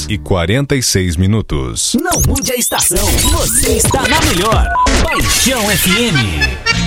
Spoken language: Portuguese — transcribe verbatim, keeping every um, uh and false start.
e quarenta e seis minutos. Não mude a estação, você está na melhor. Paixão F M.